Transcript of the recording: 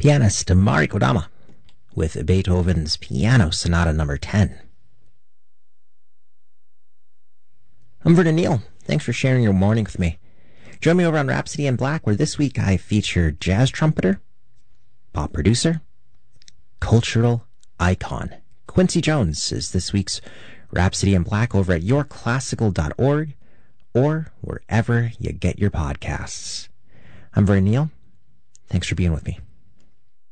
pianist Mari Kodama with Beethoven's Piano Sonata No. 10. I'm Vernon Neal. Thanks for sharing your morning with me. Join me over on Rhapsody in Black, where this week I feature jazz trumpeter, pop producer, cultural icon. Quincy Jones is this week's Rhapsody in Black over at yourclassical.org or wherever you get your podcasts. I'm Vernon Neal. Thanks for being with me.